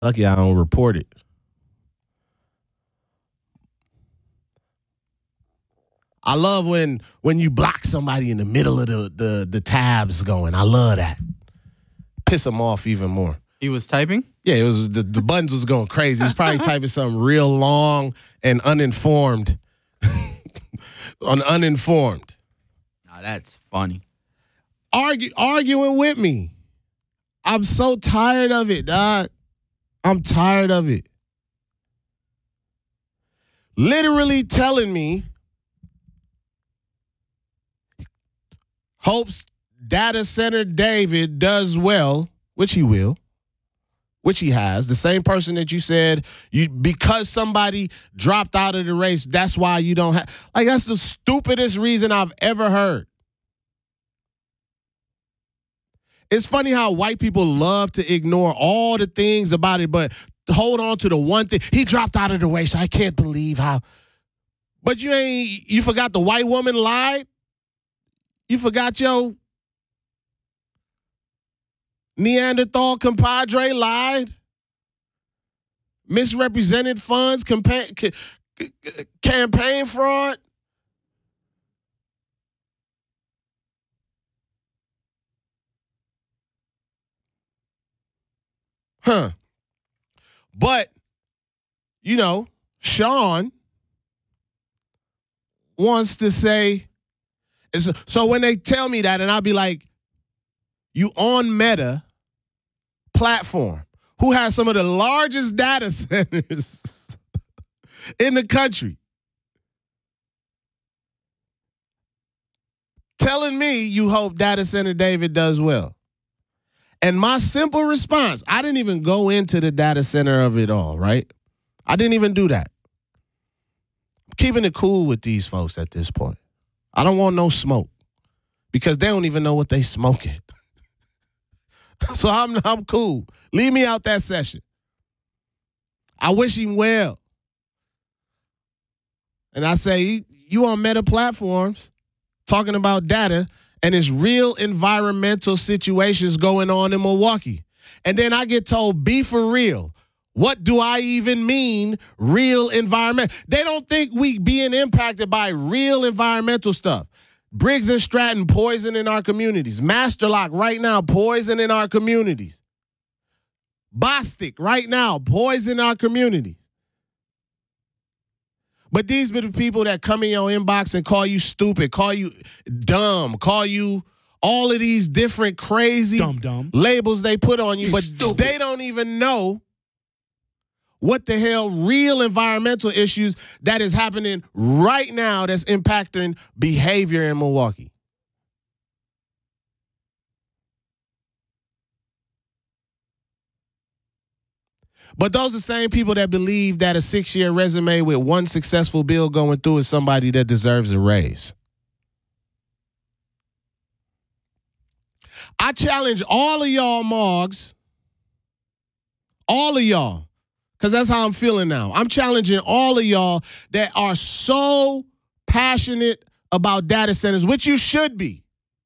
Lucky I don't report it. I love when you block somebody in the middle of the tabs going. I love that. Piss them off even more. He was typing? Yeah, it was the buttons was going crazy. He was probably typing something real long and uninformed. Uninformed. Nah, that's funny. Arguing with me. I'm so tired of it, dog. I'm tired of it. Literally telling me hopes data center David does well, which he will, which he has. The same person that you said because somebody dropped out of the race, that's why you don't have. Like, that's the stupidest reason I've ever heard. It's funny how white people love to ignore all the things about it, but hold on to the one thing. He dropped out of the race. I can't believe how. But you forgot the white woman lied? You forgot your Neanderthal compadre lied? Misrepresented funds, campaign fraud? Huh. But, Sean wants to say, so when they tell me that, and I'll be like, you on Meta platform, who has some of the largest data centers in the country, telling me you hope data center David does well. And my simple response, I didn't even go into the data center of it all, right? I didn't even do that. I'm keeping it cool with these folks at this point. I don't want no smoke because they don't even know what they smoking. So I'm cool. Leave me out that session. I wish him well. And I say, you on Meta platforms talking about data and it's real environmental situations going on in Milwaukee. And then I get told, be for real. What do I even mean, real environment? They don't think we being impacted by real environmental stuff. Briggs and Stratton poisoning our communities. Masterlock right now poisoning our communities. Bostic right now poisoning our communities. But these are the people that come in your inbox and call you stupid, call you dumb, call you all of these different crazy dumb labels they put on you, You're but stupid. They don't even know what the hell real environmental issues that is happening right now that's impacting behavior in Milwaukee. But those are the same people that believe that a 6-year resume with one successful bill going through is somebody that deserves a raise. I challenge all of y'all, Moggs, all of y'all, because that's how I'm feeling now. I'm challenging all of y'all that are so passionate about data centers, which you should be.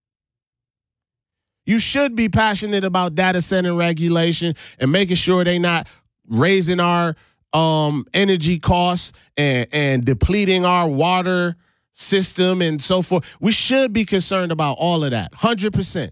You should be passionate about data center regulation and making sure they not raising our energy costs and depleting our water system and so forth. We should be concerned about all of that, 100%.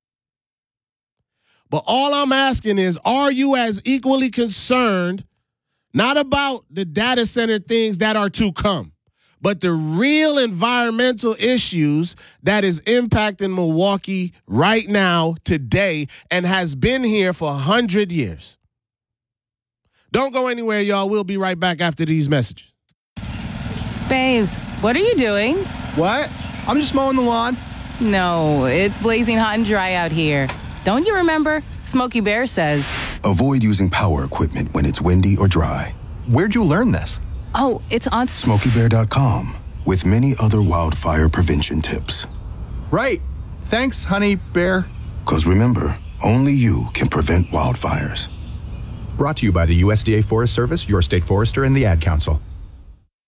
But all I'm asking is, are you as equally concerned, not about the data center things that are to come, but the real environmental issues that is impacting Milwaukee right now, today, and has been here for 100 years? Don't go anywhere, y'all. We'll be right back after these messages. Babes, what are you doing? What? I'm just mowing the lawn. No, it's blazing hot and dry out here. Don't you remember? Smokey Bear says. Avoid using power equipment when it's windy or dry. Where'd you learn this? Oh, it's on SmokeyBear.com with many other wildfire prevention tips. Right. Thanks, honey bear. Because remember, only you can prevent wildfires. Brought to you by the USDA Forest Service, your state forester, and the Ad Council.